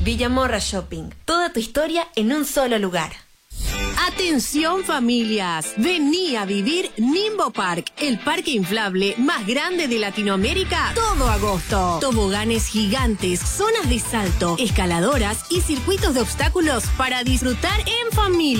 Villamorra Shopping. Toda tu historia en un solo lugar. Atención familias, vení a vivir Nimbo Park, el parque inflable más grande de Latinoamérica, todo agosto. Toboganes gigantes, zonas de salto, escaladoras y circuitos de obstáculos para disfrutar en familia.